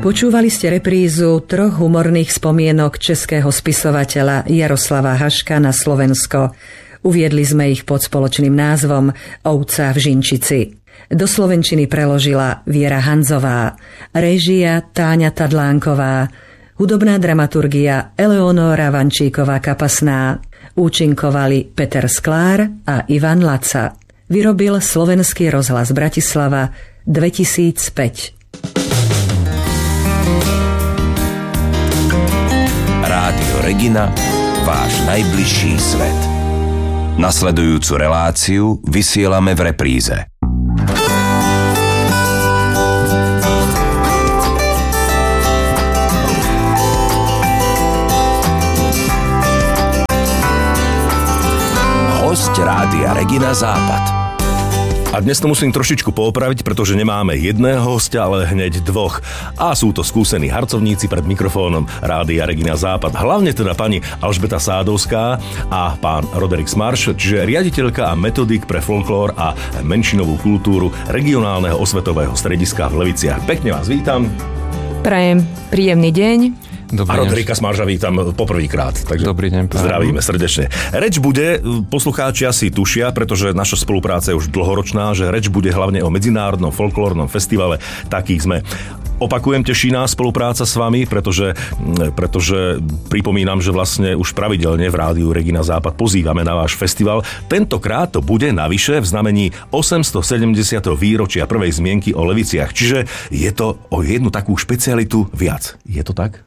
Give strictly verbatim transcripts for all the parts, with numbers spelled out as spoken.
Počúvali ste reprízu troch humorných spomienok českého spisovateľa Jaroslava Haška na Slovensko. Uviedli sme ich pod spoločným názvom Ovca v Žinčici. Do slovenčiny preložila Viera Hanzová, réžia Táňa Tadlánková, hudobná dramaturgia Eleonóra Vančíková-Kapasná. Účinkovali Peter Sklár a Ivan Laca. Vyrobil Slovenský rozhlas Bratislava dvetisícpäť. Rádio Regina, váš najbližší svet. Nasledujúcu reláciu vysielame v repríze. Hosť Rádia Regina Západ. A dnes to musím trošičku poopraviť, pretože nemáme jedného hostia, ale hneď dvoch. A sú to skúsení harcovníci pred mikrofónom Rádia Regina Západ. Hlavne teda pani Alžbeta Sádovská a pán Roderick Smarš, čiže riaditeľka a metodik pre folklór a menšinovú kultúru regionálneho osvetového strediska v Leviciach. Pekne vás vítam. Prajem príjemný deň. Dobrý a Roderika Smarža vítam poprvýkrát. Takže dobrý deň, pán. Zdravíme srdečne. Reč bude, poslucháči asi tušia, pretože naša spolupráca je už dlhoročná, že reč bude hlavne o medzinárodnom folklórnom festivale. Takých sme. Opakujem, teší nás spolupráca s vami, pretože, pretože pripomínam, že vlastne už pravidelne v Rádiu Regina Západ pozývame na váš festival. Tentokrát to bude navyše v znamení osemstosedemdesiateho výročia prvej zmienky o Leviciach. Čiže je to o jednu takú špecialitu viac. Je to tak?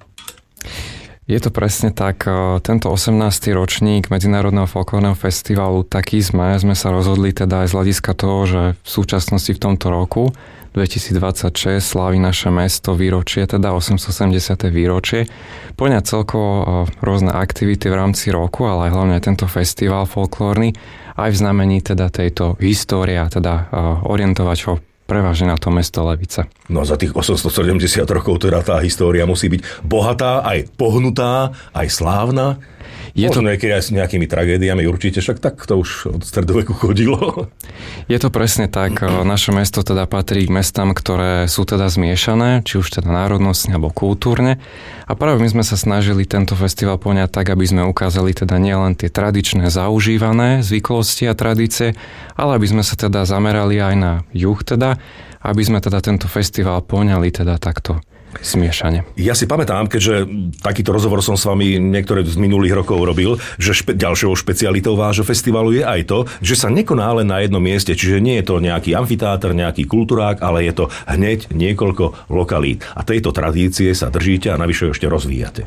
Je to presne tak. Tento osemnásty ročník Medzinárodného folklórneho festivalu, taký sme, sme sa rozhodli teda aj z hľadiska toho, že v súčasnosti v tomto roku dvetisícdvadsaťšesť slávi naše mesto výročie, teda osemstosedemdesiate výročie. Poňať celkovo rôzne aktivity v rámci roku, ale aj hlavne tento festival folklórny, aj v znamení teda tejto histórie, teda orientovať ho prevažne na to mesto Levice. No za tých osemstosedemdesiat rokov teda tá história musí byť bohatá, aj pohnutá, aj slávna. Je Možno to niekedy aj s nejakými tragédiami určite, však tak to už od stredoveku chodilo. Je to presne tak. Naše mesto teda patrí k mestám, ktoré sú teda zmiešané, či už teda národnostne alebo kultúrne. A práve my sme sa snažili tento festival poňať tak, aby sme ukázali teda nielen tie tradičné zaužívané zvyklosti a tradície, ale aby sme sa teda zamerali aj na juh teda, aby sme teda tento festival poňali teda takto smiešane. Ja si pamätám, keďže takýto rozhovor som s vami niektoré z minulých rokov robil, že špe- ďalšou špecialitou vášho festivalu je aj to, že sa nekoná len na jednom mieste, čiže nie je to nejaký amfiteáter, nejaký kulturák, ale je to hneď niekoľko lokalít. A tejto tradície sa držíte a navyše ešte rozvíjate.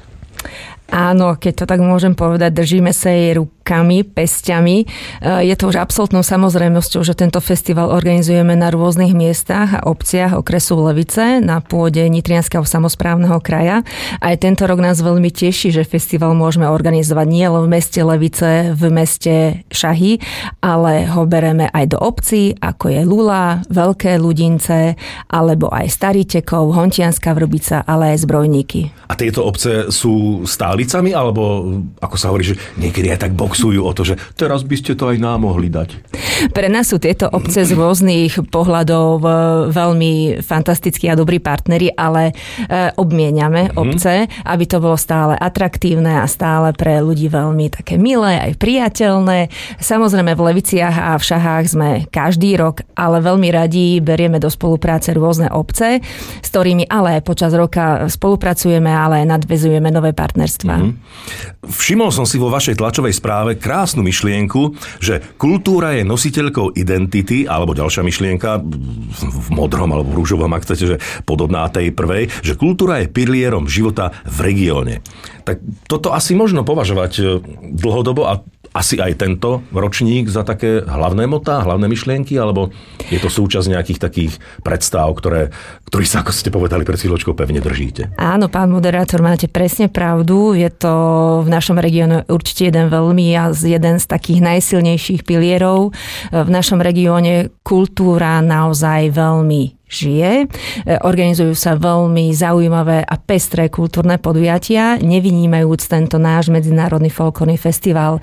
Áno, keď to tak môžem povedať, držíme sa jej rukami, pesťami. Je to už absolútnou samozrejmosťou, že tento festival organizujeme na rôznych miestach a obciach okresu Levice na pôde Nitrianskeho samosprávneho kraja. Aj tento rok nás veľmi teší, že festival môžeme organizovať nie len v meste Levice, v meste Šahy, ale ho bereme aj do obcí, ako je Lula, Veľké Ľudince, alebo aj Starítekov, Hontianská Vrbica, ale aj Zbrojníky. A tieto obce sú stálicami, alebo ako sa hovorí, že niekedy aj tak boxujú o to, že teraz by ste to aj nám mohli dať? Pre nás sú tieto obce z rôznych pohľadov veľmi fantastickí a dobrí partneri, ale obmieniame mm-hmm. obce, aby to bolo stále atraktívne a stále pre ľudí veľmi také milé, aj priateľné. Samozrejme v Leviciach a v Šahách sme každý rok, ale veľmi radi berieme do spolupráce rôzne obce, s ktorými ale aj počas roka spolupracujeme, ale nadväzujeme nové partnerstva. Mm-hmm. Všimol som si vo vašej tlačovej správe krásnu myšlienku, že kultúra je nositeľkou identity, alebo ďalšia myšlienka v modrom alebo v rúžovom, ak chcete, že podobná tej prvej, že kultúra je pilierom života v regióne. Tak toto asi možno považovať dlhodobo a asi aj tento ročník za také hlavné motá, hlavné myšlienky, alebo je to súčasť nejakých takých predstav, ktoré, ktorých sa, ako ste povedali pred chvíľočkou, pevne držíte? Áno, pán moderátor, máte presne pravdu. Je to v našom regióne určite jeden veľmi a jeden z takých najsilnejších pilierov. V našom regióne kultúra naozaj veľmi žije. Organizujú sa veľmi zaujímavé a pestré kultúrne podujatia, nevynímajúc tento náš medzinárodný folklórny festival.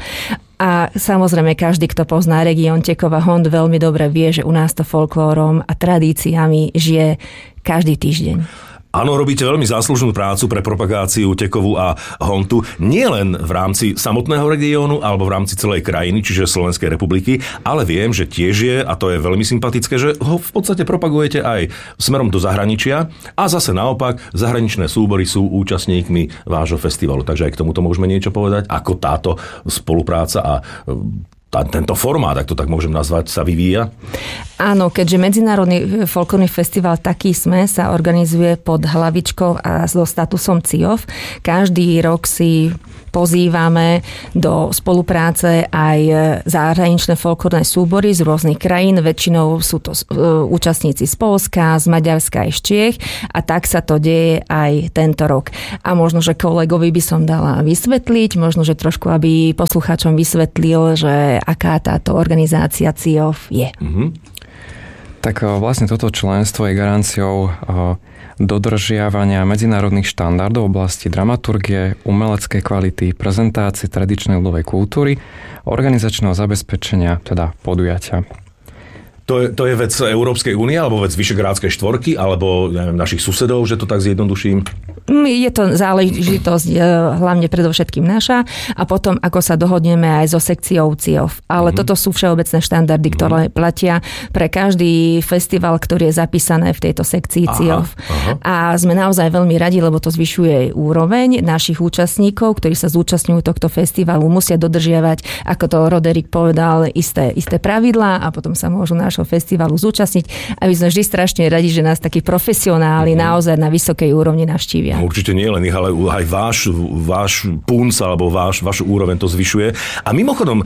A samozrejme, každý, kto pozná región Tekov a Hont, veľmi dobre vie, že u nás to folklórom a tradíciami žije každý týždeň. Áno, robíte veľmi záslužnú prácu pre propagáciu tekovu a hontu nielen v rámci samotného regiónu alebo v rámci celej krajiny, čiže Slovenskej republiky, ale viem, že tiež je, a to je veľmi sympatické, že ho v podstate propagujete aj smerom do zahraničia a zase naopak zahraničné súbory sú účastníkmi vášho festivalu. Takže aj k tomuto môžeme niečo povedať, ako táto spolupráca a tento formát, ak to tak môžem nazvať, sa vyvíja? Áno, keďže Medzinárodný folklórny festival Taký sme sa organizuje pod hlavičkou a so statusom C I O F. Každý rok si pozývame do spolupráce aj zahraničné folklórne súbory z rôznych krajín. Väčšinou sú to účastníci z Poľska, z Maďarska aj z Čiech a tak sa to deje aj tento rok. A možno, že kolegovi by som dala vysvetliť, možno, že trošku, aby poslucháčom vysvetlil, že aká táto organizácia C I O F je. Mm-hmm. Tak vlastne toto členstvo je garanciou dodržiavania medzinárodných štandardov v oblasti dramaturgie, umeleckej kvality, prezentácie tradičnej ľudovej kultúry, organizačného zabezpečenia, teda podujatia. To je, to je vec Európskej únie, alebo vec Vyšegrádskej štvorky, alebo neviem, našich susedov, že to tak zjednoduším? Je to záležitosť hlavne predovšetkým naša a potom ako sa dohodneme aj so sekciou C I O F. Ale mm-hmm. toto sú všeobecné štandardy, ktoré mm-hmm. platia pre každý festival, ktorý je zapísané v tejto sekcii aha, C I O F. Aha. A sme naozaj veľmi radi, lebo to zvyšuje úroveň našich účastníkov, ktorí sa zúčastňujú tohto festivalu. Musia dodržiavať, ako to Roderick povedal, isté, isté pravidlá a potom sa môžu nášho festivalu zúčastniť. A my sme vždy strašne radi, že nás takí profesionáli mm-hmm. naozaj na vysokej úrovni navštívia. Určite nie len ich, ale aj váš, váš punc alebo váš, vašu úroveň to zvyšuje. A mimochodom,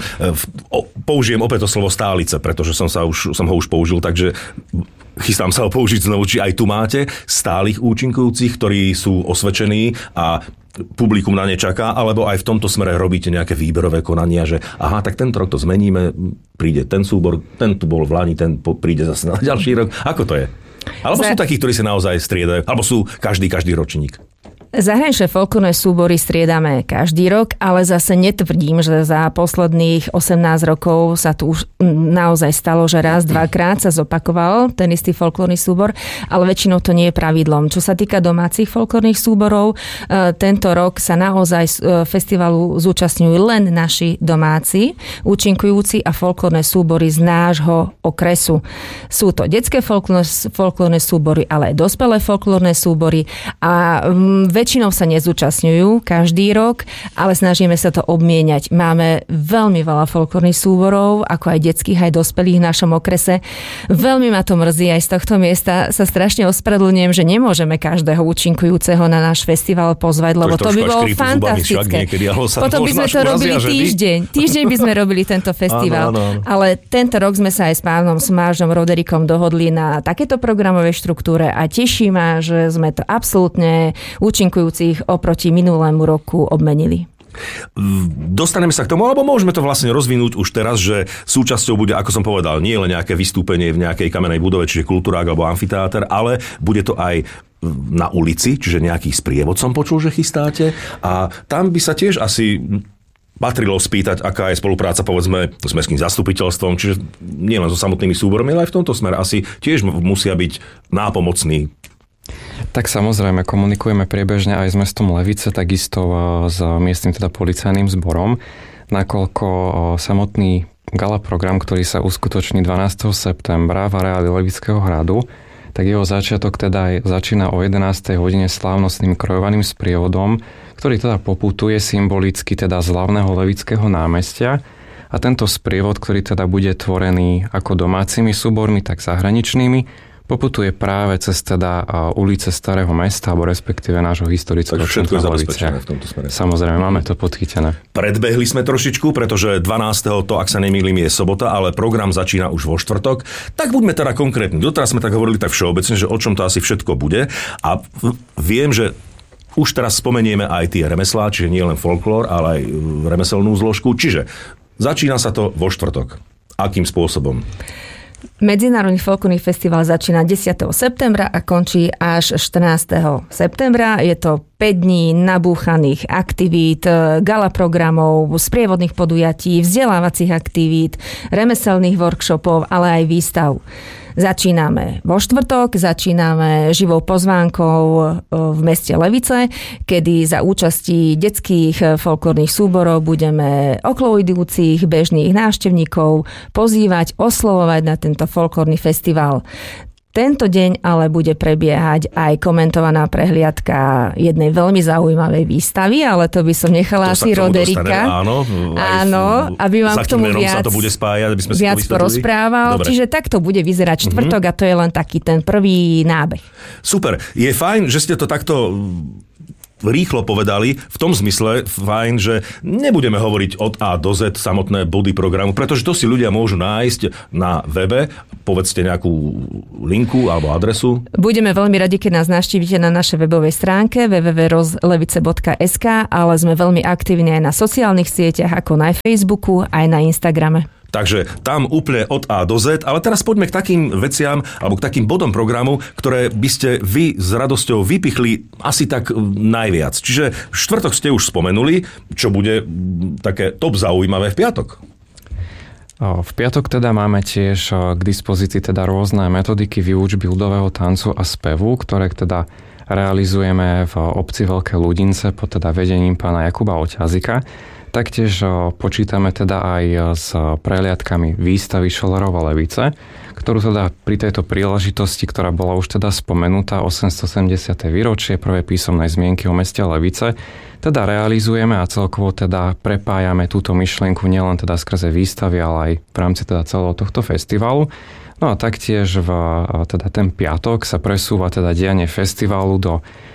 použijem opäť to slovo stálice, pretože som, sa už, som ho už použil, takže chystám sa ho použiť znovu, či aj tu máte stálych účinkujúcich, ktorí sú osvedčení a publikum na ne čaká, alebo aj v tomto smere robíte nejaké výberové konania, že aha, tak tento rok to zmeníme, príde ten súbor, ten tu bol v Lani, ten príde zase na ďalší rok. Ako to je? Alebo sú takí, ktorí sa naozaj striedajú, alebo sú každý, každý ročník? Zahraničné folklórne súbory striedame každý rok, ale zase netvrdím, že za posledných osemnásť rokov sa tu už naozaj stalo, že raz, dvakrát sa zopakoval ten istý folklórny súbor, ale väčšinou to nie je pravidlom. Čo sa týka domácich folklórnych súborov, tento rok sa naozaj festivalu zúčastňujú len naši domáci, účinkujúci a folklórne súbory z nášho okresu. Sú to detské folklórne, folklórne súbory, ale aj dospelé folklórne súbory a väčšinou sa nezúčastňujú každý rok, ale snažíme sa to obmieniať. Máme veľmi veľa folklórnych súborov, ako aj detských, aj dospelých v našom okrese. Veľmi ma to mrzí, aj z tohto miesta sa strašne ospravedlňujem, že nemôžeme každého účinkujúceho na náš festival pozvať, lebo to, to by bolo fantastické. Niekedy, potom by sme to robili týždeň. Týždeň by sme robili tento festival. Áno, áno, áno. Ale tento rok sme sa aj s pánom Smážom Roderickom dohodli na takéto programovej štruktúre a teší ma, že sme to absolútne účinkujúcich oproti minulému roku obmenili. Dostaneme sa k tomu, alebo môžeme to vlastne rozvinúť už teraz, že súčasťou bude, ako som povedal, nie len nejaké vystúpenie v nejakej kamenej budove, čiže kultúrák alebo amfiteáter, ale bude to aj na ulici, čiže nejaký sprievod som počul, že chystáte a tam by sa tiež asi patrilo spýtať, aká je spolupráca, povedzme, s mestským zastupiteľstvom, čiže nie len so samotnými súbormi, ale aj v tomto smere asi tiež musia byť nápomocní. Tak samozrejme, komunikujeme priebežne aj s mestom Levice, takisto s miestnym teda policajným zborom, nakoľko samotný gala program, ktorý sa uskutoční dvanásteho septembra v areáli Levického hradu, tak jeho začiatok teda začína o jedenástej hodine slávnostným krojovaným sprievodom, ktorý teda poputuje symbolicky teda z hlavného Levického námestia. A tento sprievod, ktorý teda bude tvorený ako domácimi súbormi, tak zahraničnými, poputuje práve cez teda ulice Starého mesta, alebo respektíve nášho historického centra Levice. V tomto smere. Samozrejme, máme to podchytené. Predbehli sme trošičku, pretože dvanásteho to, ak sa nemýlim, je sobota, ale program začína už vo štvrtok. Tak buďme teda konkrétni. Doteraz sme tak hovorili tak všeobecne, že o čom to asi všetko bude. A viem, že už teraz spomenieme aj tie remeslá, čiže nie len folklór, ale aj remeselnú zložku. Čiže začína sa to vo štvrtok. Akým spôsobom? Medzinárodný folklórny festival začína desiateho septembra a končí až štrnásteho septembra. Je to päť dní nabúchaných aktivít, gala programov, sprievodných podujatí, vzdelávacích aktivít, remeselných workshopov, ale aj výstav. Začíname vo štvrtok, začíname živou pozvánkou v meste Levice, kedy za účasti detských folklórnych súborov budeme okolo idúcich bežných návštevníkov pozývať, oslovovať na tento folklórny festival. Tento deň ale bude prebiehať aj komentovaná prehliadka jednej veľmi zaujímavej výstavy, ale to by som nechala to asi Roderika. Áno, áno, aby vám k tomu viac, to bude spájať, aby sme viac porozprával. Dobre. Čiže takto bude vyzerať štvrtok mm-hmm. a to je len taký ten prvý nábeh. Super. Je fajn, že ste to takto rýchlo povedali, v tom zmysle fajn, že nebudeme hovoriť od A do Z samotné body programu, pretože to si ľudia môžu nájsť na webe. Povedzte nejakú linku alebo adresu. Budeme veľmi radi, keď nás navštívite na našej webovej stránke w w w bodka rozlevice bodka es ka, ale sme veľmi aktívni aj na sociálnych sieťach, ako na Facebooku, aj na Instagrame. Takže tam úplne od A do Z, ale teraz poďme k takým veciam alebo k takým bodom programu, ktoré by ste vy s radosťou vypichli asi tak najviac. Čiže štvrtok ste už spomenuli, čo bude také top zaujímavé v piatok. V piatok teda máme tiež k dispozícii teda rôzne metodiky výučby ľudového tancu a spevu, ktoré teda realizujeme v obci Veľké Ľudince pod teda vedením pána Jakuba Oťazika. Taktiež počítame teda aj s prehliadkami výstavy Šolerova Levice, ktorú teda pri tejto príležitosti, ktorá bola už teda spomenutá, osemstosedemdesiate výročie prvej písomnej zmienky o meste Levice, teda realizujeme a celkovo teda prepájame túto myšlienku nielen teda skrze výstavy, ale aj v rámci teda celého tohto festivalu. No a taktiež v teda ten piatok sa presúva teda dianie festivalu do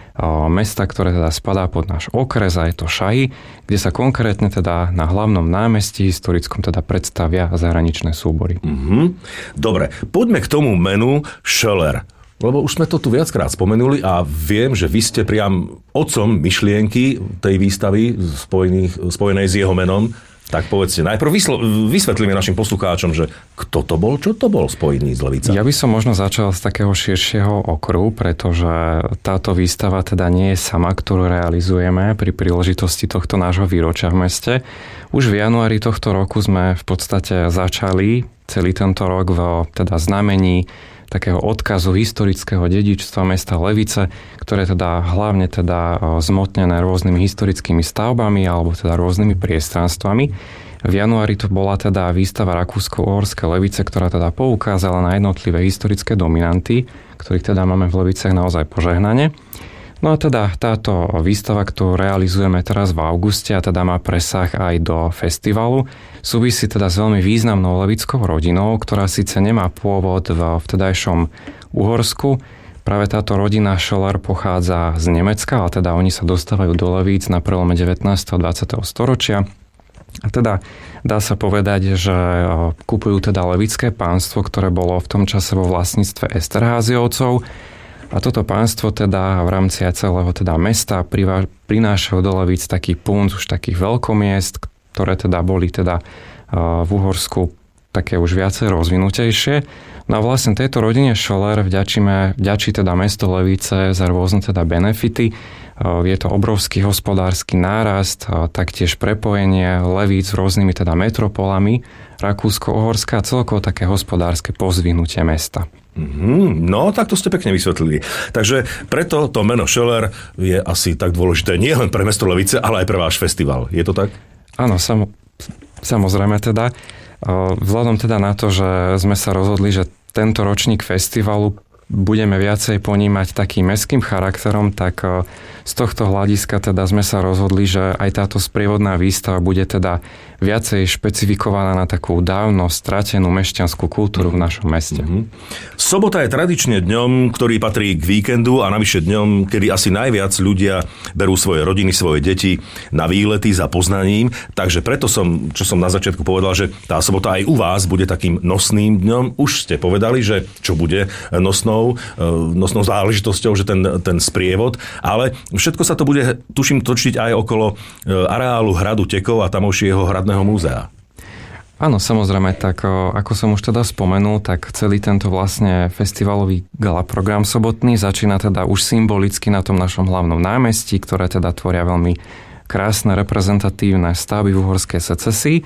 mesta, ktoré teda spadá pod náš okres, a je to Šahy, kde sa konkrétne teda na hlavnom námestí historickom teda predstavia zahraničné súbory. Mm-hmm. Dobre, poďme k tomu menu Schoeller. Lebo už sme to tu viackrát spomenuli a viem, že vy ste priam otcom myšlienky tej výstavy spojených, spojenej s jeho menom. Tak povedzte, najprv vyslo- vysvetlíme našim poslucháčom, že kto to bol, čo to bol spojený s Levicou. Ja by som možno začal z takého širšieho okruhu, pretože táto výstava teda nie je sama, ktorú realizujeme pri príležitosti tohto nášho výročia v meste. Už v januári tohto roku sme v podstate začali celý tento rok v teda znamení takého odkazu historického dedičstva mesta Levice, ktoré teda hlavne teda zmotnené rôznymi historickými stavbami alebo teda rôznymi priestranstvami. V januári to bola teda výstava Rakúsko-Uhorské Levice, ktorá teda poukázala na jednotlivé historické dominanty, ktorých teda máme v Leviciach naozaj požehnanie. No a teda táto výstava, ktorú realizujeme teraz v auguste a teda má presah aj do festivalu, súvisí teda s veľmi významnou levickou rodinou, ktorá síce nemá pôvod v vtedajšom Uhorsku. Práve táto rodina Schoeller pochádza z Nemecka, ale teda oni sa dostávajú do Levíc na prelome devätnásteho a dvadsiateho storočia. A teda dá sa povedať, že kupujú teda levické pánstvo, ktoré bolo v tom čase vo vlastníctve Esterházyovcov. A toto pánstvo teda v rámci aj celého teda mesta prinášajú do Levíc taký punc už takých veľkomiest, ktoré teda boli teda v Uhorsku také už viacej rozvinutejšie. No a vlastne tejto rodine Schoeller vďačíme, vďačí teda mesto Levice za rôzne teda benefity. Je to obrovský hospodársky nárast, taktiež prepojenie Levíc s rôznymi teda metropolami, Rakúsko-Uhorska a celkovo také hospodárske pozvihnutie mesta. Mm, no, tak to ste pekne vysvetlili. Takže preto to meno Schoeller je asi tak dôležité nie len pre mesto Levice, ale aj pre váš festival. Je to tak? Áno, sam, samozrejme teda. Vzhľadom teda na to, že sme sa rozhodli, že tento ročník festivalu budeme viacej ponímať takým mestským charakterom, tak z tohto hľadiska teda sme sa rozhodli, že aj táto sprievodná výstava bude teda viacej špecifikovaná na takú dávno stratenú mešťanskú kultúru v našom meste. Mm-hmm. Sobota je tradične dňom, ktorý patrí k víkendu a navyše dňom, kedy asi najviac ľudia berú svoje rodiny, svoje deti na výlety za poznaním. Takže preto som, čo som na začiatku povedal, že tá sobota aj u vás bude takým nosným dňom. Už ste povedali, že čo bude nosnou, nosnou záležitosťou, že ten, ten sprievod, ale všetko sa to bude, tuším, točiť aj okolo areálu hradu Tekov a tamovšieho hradného múzea. Áno, samozrejme, tak ako som už teda spomenul, tak celý tento vlastne festivalový gala program sobotný začína teda už symbolicky na tom našom hlavnom námestí, ktoré teda tvoria veľmi krásne reprezentatívne stavby v uhorskej secesii.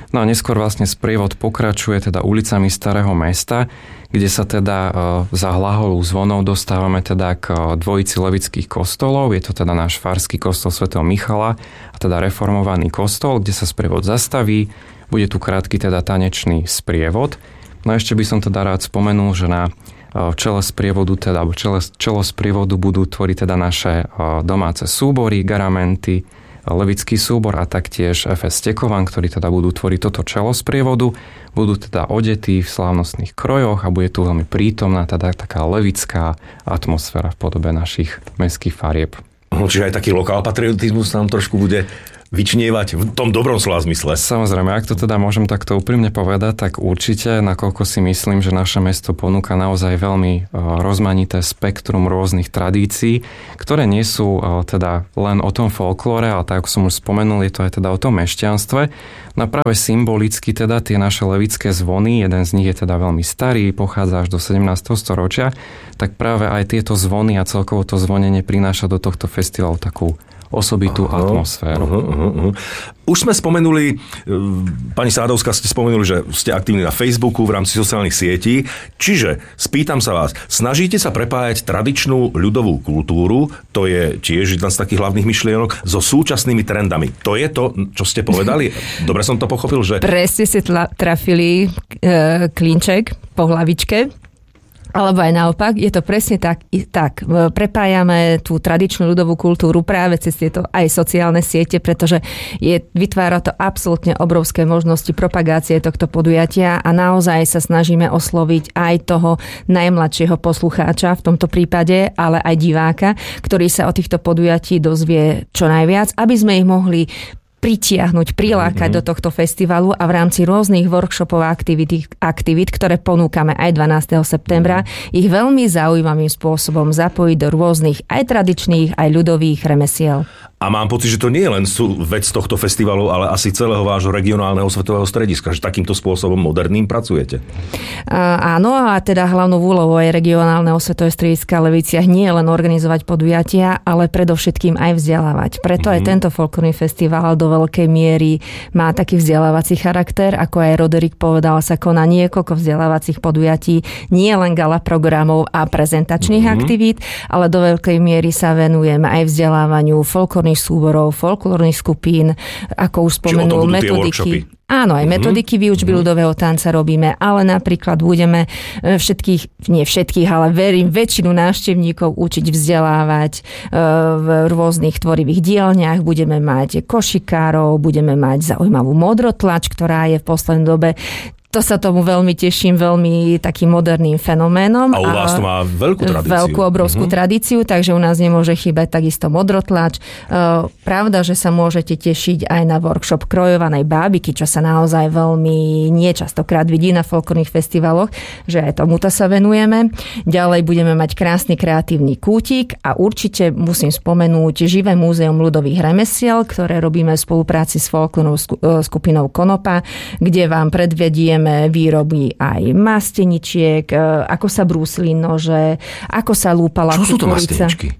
No a neskôr vlastne sprievod pokračuje teda ulicami Starého mesta, kde sa teda za hlaholu zvonov dostávame teda k dvojici levických kostolov. Je to teda náš farský kostol svätého Michala a teda reformovaný kostol, kde sa sprievod zastaví. Bude tu krátky teda tanečný sprievod. No ešte by som teda rád spomenul, že na čele sprievodu teda, alebo čele, čelo sprievodu budú tvoriť teda naše domáce súbory, garamenty, levický súbor a taktiež ef es Tekovan, ktorí teda budú tvoriť toto čelo sprievodu. Budú teda odetí v slávnostných krojoch a bude tu veľmi prítomná teda taká levická atmosféra v podobe našich mestských farieb. Čiže aj taký lokálpatriotizmus nám trošku bude vyčnievať v tom dobrom slova zmysle. Samozrejme, ak to teda môžem takto úprimne povedať, tak určite, nakoľko si myslím, že naše mesto ponúka naozaj veľmi rozmanité spektrum rôznych tradícií, ktoré nie sú teda len o tom folklóre, ale tak ako som už spomenul, je to aj teda o tom mešťanstve. No práve symbolicky teda tie naše levické zvony, jeden z nich je teda veľmi starý, pochádza až do sedemnásteho storočia, tak práve aj tieto zvony a celkovo to zvonenie prináša do tohto festivalu takú osobitú aha, atmosféru. Aha, aha, aha. Už sme spomenuli, pani Sádovská, ste spomenuli, že ste aktívni na Facebooku v rámci sociálnych sietí. Čiže, spýtam sa vás, snažíte sa prepájať tradičnú ľudovú kultúru, to je tiež jedna z takých hlavných myšlienok, so súčasnými trendami. To je to, čo ste povedali? Dobre som to pochopil, že... Presne si tla, trafili e, klinček po hlavičke. Alebo aj naopak, je to presne tak, tak. Prepájame tú tradičnú ľudovú kultúru práve cez tieto aj sociálne siete, pretože je, vytvára to absolútne obrovské možnosti propagácie tohto podujatia a naozaj sa snažíme osloviť aj toho najmladšieho poslucháča v tomto prípade, ale aj diváka, ktorý sa o týchto podujatí dozvie čo najviac, aby sme ich mohli pritiahnuť, prilákať mm-hmm. do tohto festivalu a v rámci rôznych workshopov a aktivít, aktivít, ktoré ponúkame aj dvanásteho septembra, mm-hmm. ich veľmi zaujímavým spôsobom zapojiť do rôznych aj tradičných, aj ľudových remesiel. A mám pocit, že to nie je len sú vec tohto festivalu, ale asi celého vášho regionálneho svetového strediska, že takýmto spôsobom moderným pracujete. A, áno, a teda hlavnou úlohou aj regionálneho svetového strediska Leviciach nie je len organizovať podujatia, ale predovšetkým aj vzdelávať. Preto mm-hmm. aj tento folklórny festival do veľkej miery má taký vzdelávací charakter, ako aj Roderick povedal, sa koná niekoľko vzdelávacích podujatí, nie len gala programov a prezentačných mm-hmm. aktivít, ale do veľkej miery sa venujeme aj vzdelávaniu folklórnych súborov, folklórnych skupín, ako už spomenul, metodiky. Áno, aj metodiky výučby mm-hmm. ľudového tanca robíme, ale napríklad budeme všetkých, nie všetkých, ale verím, väčšinu návštevníkov učiť vzdelávať v rôznych tvorivých dielňach. Budeme mať košikárov, budeme mať zaujímavú modrotlač, ktorá je v poslednej dobe. To sa tomu veľmi teším, veľmi takým moderným fenoménom. A u vás to má veľkú tradíciu. Veľkú, obrovskú mm-hmm. tradíciu, takže u nás nemôže chýbať takisto modrotlač. Pravda, že sa môžete tešiť aj na workshop krojovanej bábiky, čo sa naozaj veľmi niečastokrát vidí na folklórnych festivaloch, že aj tomuto sa venujeme. Ďalej budeme mať krásny kreatívny kútik a určite musím spomenúť Živé múzeum ľudových remesiel, ktoré robíme v spolupráci s folklórnou skupinou Konopa, kde vám predvediem výroby aj masteničiek, ako sa brúsili nože, ako sa lúpala kukurica. Čo sú to masteničky?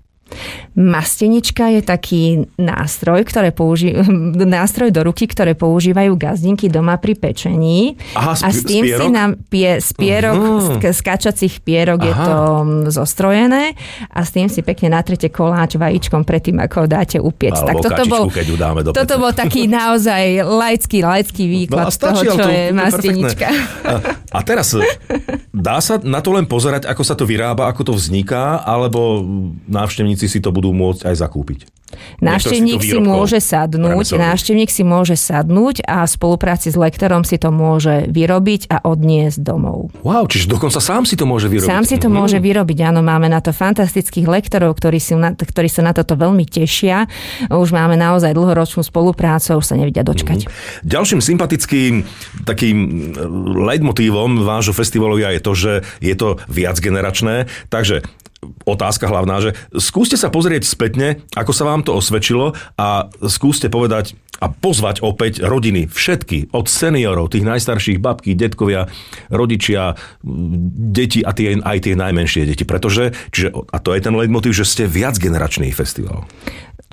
Mastenička je taký nástroj, ktoré použi- nástroj do ruky, ktoré používajú gazdinky doma pri pečení. Aha, sp- a s tým spierok? si nám pie- spierok, uh-huh. z kačacích pierok Aha. je to zostrojené a s tým si pekne natrete koláč vajíčkom predtým, ako ho dáte upiecť. Alebo tak toto kačičku, bol, keď ju dáme do toto bol taký naozaj laický, laický výklad no toho, čo to, je mastenička. A, a teraz, dá sa na to len pozerať, ako sa to vyrába, ako to vzniká, alebo návštevníci si to budú môcť aj zakúpiť? Návštevník si, si môže sadnúť, návštevník si môže sadnúť a v spolupráci s lektorom si to môže vyrobiť a odniesť domov. Wow, čiže dokonca sám si to môže vyrobiť. Sám si to mm. môže vyrobiť, áno, máme na to fantastických lektorov, ktorí, si na, ktorí sa na toto veľmi tešia. Už máme naozaj dlhoročnú spoluprácu, už sa nevidia dočkať. Mm. Ďalším sympatickým takým leitmotívom vášho festivalu je to, že je to viacgeneračné, takže otázka hlavná, že skúste sa pozrieť spätne, ako sa vám to osvedčilo a skúste povedať a pozvať opäť rodiny, všetky, od seniorov, tých najstarších, babky, detkovia, rodičia, deti a tie, aj tie najmenšie deti. Pretože, čiže, a to je ten leitmotív, že ste viacgeneračný festival.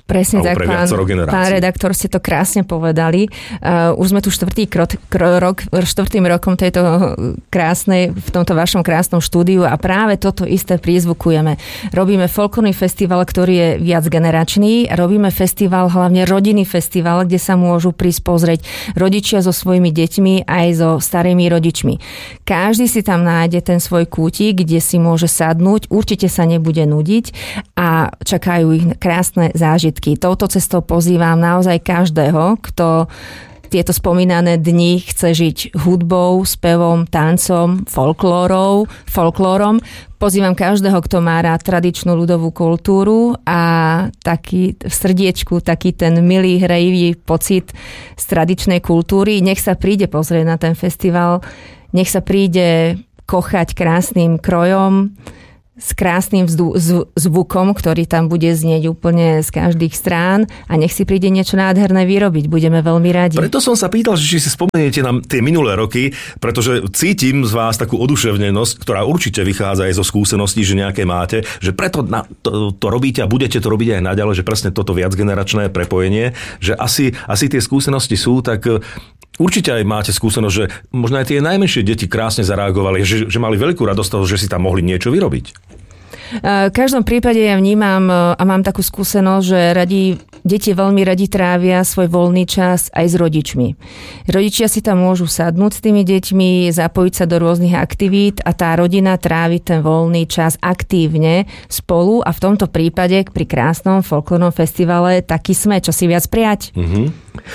Presne tak, pán, pán redaktor, ste to krásne povedali. Uh, už sme tu štvrtý krok, rok, štvrtým rokom tejto krásnej, v tomto vašom krásnom štúdiu a práve toto isté prízvukujeme. Robíme folklórny festival, ktorý je viac generačný. Robíme festival, hlavne rodinný festival, kde sa môžu prísť pozrieť rodičia so svojimi deťmi aj so starými rodičmi. Každý si tam nájde ten svoj kútik, kde si môže sadnúť, určite sa nebude nudiť a čakajú ich krásne zážitky. Touto cestou pozývam naozaj každého, kto tieto spomínané dni chce žiť hudbou, spevom, tancom, folklórou, folklórom. Pozývam každého, kto má rád tradičnú ľudovú kultúru a taký v srdiečku, taký ten milý, hrejivý pocit z tradičnej kultúry. Nech sa príde pozrieť na ten festival, nech sa príde kochať krásnym krojom, s krásnym vzdu, z, zvukom, ktorý tam bude znieť úplne z každých strán a nech si príde niečo nádherné vyrobiť. Budeme veľmi radi. Preto som sa pýtal, že či si spomeniete na tie minulé roky, pretože cítim z vás takú oduševnenosť, ktorá určite vychádza aj zo skúseností, že nejaké máte, že preto na, to, to robíte a budete to robiť aj naďalej, že presne toto viacgeneračné prepojenie, že asi, asi tie skúsenosti sú, tak určite aj máte skúsenosť, že možno aj tie najmenšie deti krásne zareagovali, že, že mali veľkú radosť toho, že si tam mohli niečo vyrobiť. V každom prípade ja vnímam a mám takú skúsenosť, že radi, deti veľmi radi trávia svoj voľný čas aj s rodičmi. Rodičia si tam môžu sadnúť s tými deťmi, zapojiť sa do rôznych aktivít a tá rodina trávi ten voľný čas aktívne spolu a v tomto prípade pri krásnom folklórnom festivale taký sme, čo si viac prijať. Mm-hmm.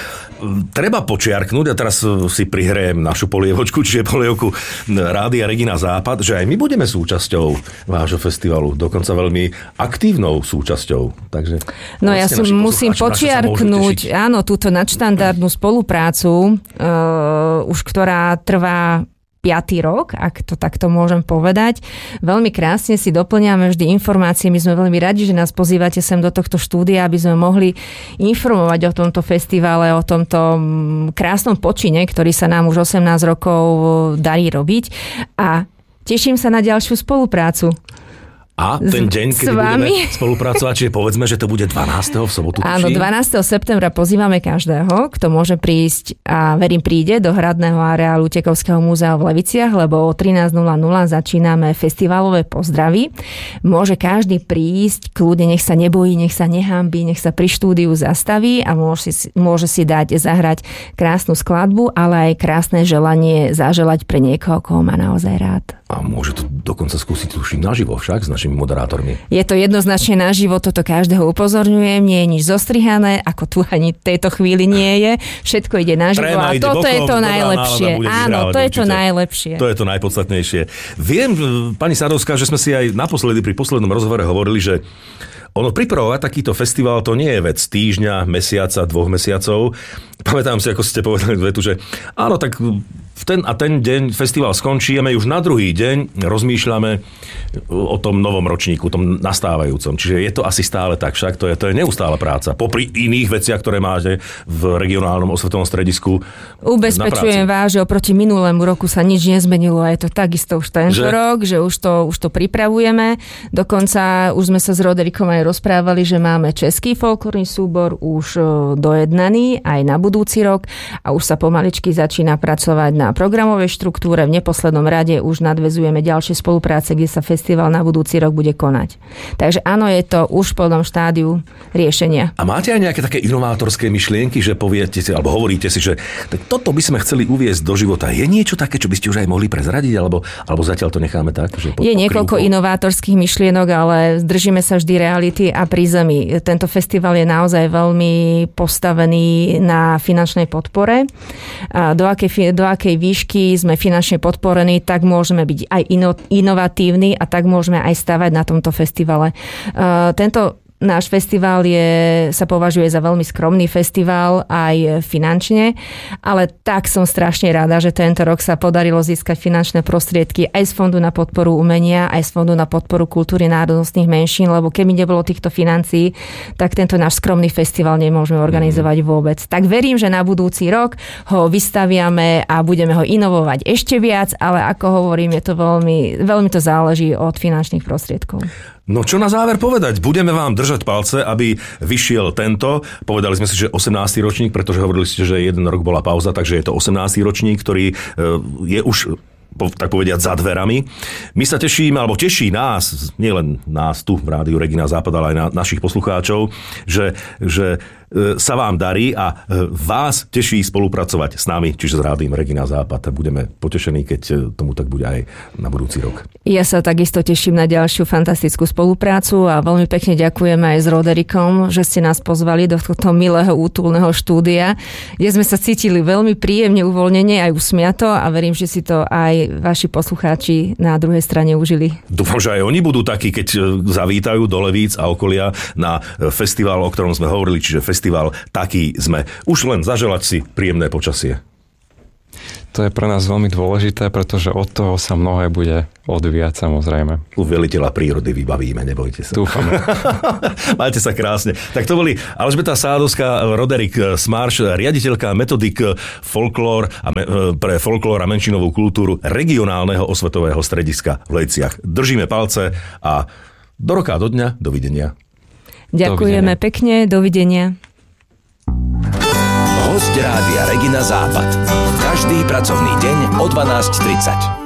Treba počiarknúť, a teraz si prihrejem našu polievočku, čiže polievku Rádia Regina Západ, že aj my budeme súčasťou vášho festivalu, dokonca veľmi aktívnou súčasťou. Takže no ja som musím počiarknúť, áno, túto nadštandardnú spoluprácu, uh, už ktorá trvá piatý rok, ak to takto môžem povedať. Veľmi krásne si doplňame vždy informácie. My sme veľmi radi, že nás pozývate sem do tohto štúdia, aby sme mohli informovať o tomto festivale, o tomto krásnom počine, ktorý sa nám už osemnásť rokov darí robiť. A teším sa na ďalšiu spoluprácu. A ten deň, keď budeme spolupracovať, čiže povedzme, že to bude dvanásteho v sobotu. Áno, dvanásteho septembra pozývame každého, kto môže prísť a verím príde do hradného areálu Tekovského múzea v Leviciach, lebo o trinásť nula nula začíname festivalové pozdravy. Môže každý prísť, kľudne nech sa nebojí, nech sa nehanbí, nech sa pri štúdiu zastaví a môže si, môže si dať zahrať krásnu skladbu, ale aj krásne želanie zaželať pre niekoho, koho má naozaj rád. A môže to dokonca skúsiť tuším naživo však s našimi moderátormi. Je to jednoznačne naživo, toto každého upozorňujem, nie je nič zostrihané, ako tu ani v tejto chvíli nie je. Všetko ide naživo a toto je to najlepšie. Áno, to je to najlepšie. To je to najpodstatnejšie. Viem, pani Sadovská, že sme si aj naposledy pri poslednom rozhovore hovorili, že ono pripravovať takýto festival to nie je vec týždňa, mesiaca, dvoch mesiacov. Pamätám si, ako ste povedali vetu, že áno, tak v ten a ten deň festival skončí a my už na druhý deň rozmýšľame o tom novom ročníku, tom nastávajúcom. Čiže je to asi stále tak, však to je, to je neustála práca. Popri iných veciach, ktoré máte v regionálnom osvetovom stredisku. Ubezpečujem vás, že oproti minulému roku sa nič nezmenilo a je to takisto už tento že? rok, že už to, už to pripravujeme. Dokonca už sme sa s Roderikom aj rozprávali, že máme český folklórny súbor už dojednaný aj na budúci rok a už sa pomaličky začína pracovať na programovej štruktúre. V neposlednom rade už nadväzujeme ďalšie spolupráce, kde sa festival na budúci rok bude konať. Takže áno, je to už v plnom štádiu riešenia. A máte aj nejaké také inovátorské myšlienky, že poviete si, alebo hovoríte si, že tak toto by sme chceli uviesť do života. Je niečo také, čo by ste už aj mohli prezradiť, alebo, alebo zatiaľ to necháme tak? Že pod, je niekoľko inovátorských myšlienok, ale držíme sa vždy reality a pri zemi. Tento festival je naozaj veľmi postavený na finančnej podpore. A do akej, do akej výšky sme finančne podporení, tak môžeme byť aj ino, inovatívni a tak môžeme aj stavať na tomto festivale. Uh, tento náš festival je, sa považuje za veľmi skromný festival aj finančne, ale tak som strašne rada, že tento rok sa podarilo získať finančné prostriedky aj z Fondu na podporu umenia, aj z Fondu na podporu kultúry národnostných menšín, lebo keby nebolo týchto financií, tak tento náš skromný festival nemôžeme organizovať vôbec. Tak verím, že na budúci rok ho vystaviame a budeme ho inovovať ešte viac, ale ako hovorím, je to veľmi, veľmi to záleží od finančných prostriedkov. No čo na záver povedať? Budeme vám držať palce, aby vyšiel tento. Povedali sme si, že osemnásty ročník, pretože hovorili ste, že jeden rok bola pauza, takže je to osemnásty ročník, ktorý je už tak povediať za dverami. My sa tešíme, alebo teší nás, nielen nás tu v Rádiu Regina Západ, ale aj na našich poslucháčov, že, že sa vám darí a vás teší spolupracovať s nami, čiže s Rádiom Regina Západ. Budeme potešení, keď tomu tak bude aj na budúci rok. Ja sa takisto teším na ďalšiu fantastickú spoluprácu a veľmi pekne ďakujeme aj s Roderikom, že ste nás pozvali do tohto milého útulného štúdia, kde sme sa cítili veľmi príjemne, uvoľnene aj usmiato a verím, že si to aj vaši poslucháči na druhej strane užili. Dúfam, že aj oni budú takí, keď zavítajú do Levíc a okolia na festival, o ktorom sme hovorili, čiže festival Taký sme. Už len zaželať si príjemné počasie. To je pre nás veľmi dôležité, pretože od toho sa mnohé bude odvíjať, samozrejme. U veliteľa prírody vybavíme, nebojte sa. Dúfame. Majte sa krásne. Tak to boli Alžbeta Sádovská, Roderik Smarš, riaditeľka metodik folklór a me, pre folklór a menšinovú kultúru regionálneho osvetového strediska v Lejciach. Držíme palce a do roka, do dňa, dovidenia. Ďakujeme dovidenia. Pekne, dovidenia. Hosť Rádia Regina Západ. Každý pracovný deň o dvanásť tridsať.